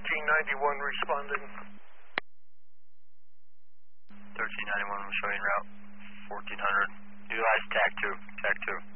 1391 responding. 1391 was showing route 1400. Utilize TAC 2. TAC 2.